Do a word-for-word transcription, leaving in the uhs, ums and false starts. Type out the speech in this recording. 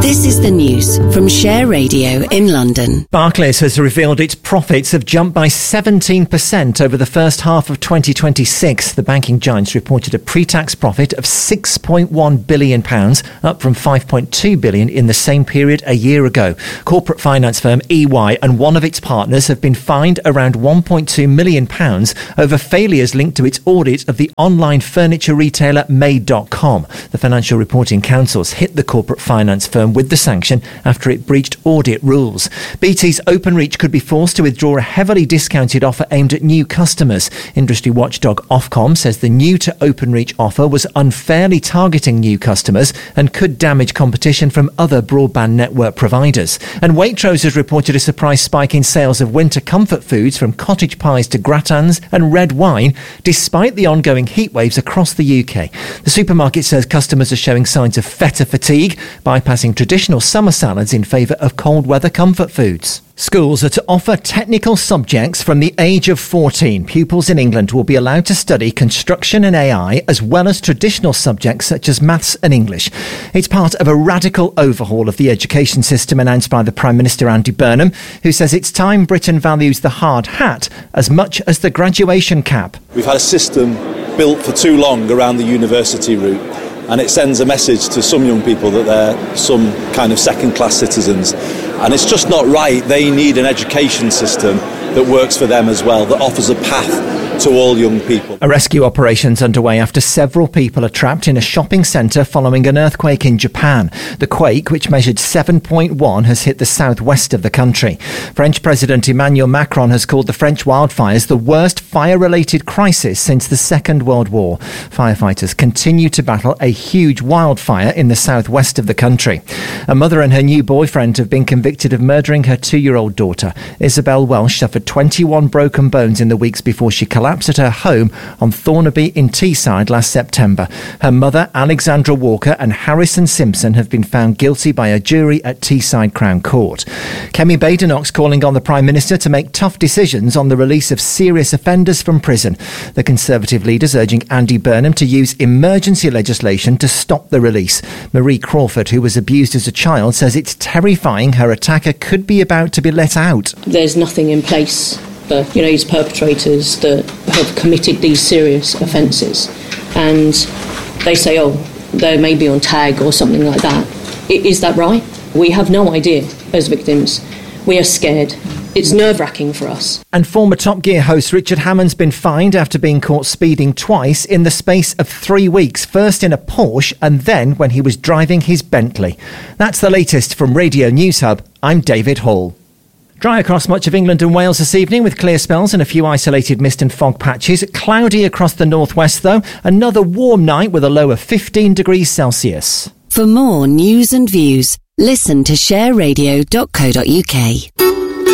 This is the news from Share Radio in London. Barclays has revealed its profits have jumped by seventeen percent over the first half of twenty twenty-six. The banking giants reported a pre-tax profit of six point one billion pounds, up from five point two billion pounds in the same period a year ago. Corporate finance firm E Y and one of its partners have been fined around one point two million pounds over failures linked to its audit of the online furniture retailer Made dot com. The Financial Reporting Council's hit the corporate finance firm with the sanction after it breached audit rules. B T's Openreach could be forced to withdraw a heavily discounted offer aimed at new customers. Industry watchdog Ofcom says the new to Openreach offer was unfairly targeting new customers and could damage competition from other broadband network providers. And Waitrose has reported a surprise spike in sales of winter comfort foods, from cottage pies to gratins and red wine, despite the ongoing heat waves across the U K. The supermarket says customers are showing signs of feta fatigue, bypassing traditional summer salads in favour of cold weather comfort foods. Schools are to offer technical subjects from the age of fourteen. Pupils in England will be allowed to study construction and A I, as well as traditional subjects such as maths and English. It's part of a radical overhaul of the education system announced by the Prime Minister Andy Burnham, who says it's time Britain values the hard hat as much as the graduation cap. We've had a system built for too long around the university route, and it sends a message to some young people that they're some kind of second-class citizens. And it's just not right. They need an education system that works for them as well, that offers a path to all young people. A rescue operation's underway after several people are trapped in a shopping centre following an earthquake in Japan. The quake, which measured seven point one, has hit the southwest of the country. French President Emmanuel Macron has called the French wildfires the worst fire-related crisis since the Second World War. Firefighters continue to battle a huge wildfire in the southwest of the country. A mother and her new boyfriend have been convicted of murdering her two-year-old daughter. Isabel Welsh suffered twenty-one broken bones in the weeks before she collapsed at her home on Thornaby in Teesside last September. Her mother, Alexandra Walker, and Harrison Simpson have been found guilty by a jury at Teesside Crown Court. Kemi Badenoch's calling on the Prime Minister to make tough decisions on the release of serious offenders from prison. The Conservative leader's urging Andy Burnham to use emergency legislation to stop the release. Marie Crawford, who was abused as a child, says it's terrifying her attacker could be about to be let out. There's nothing in place for, you know, these perpetrators that have committed these serious offences, and they say, oh, they may be on tag or something like that. Is that right? We have no idea as victims. We are scared. It's nerve-wracking for us. And former Top Gear host Richard Hammond's been fined after being caught speeding twice in the space of three weeks, first in a Porsche and then when he was driving his Bentley. That's the latest from Radio News Hub. I'm David Hall. Dry across much of England and Wales this evening, with clear spells and a few isolated mist and fog patches. Cloudy across the northwest, though. Another warm night with a low of fifteen degrees Celsius. For more news and views, listen to share radio dot co dot uk.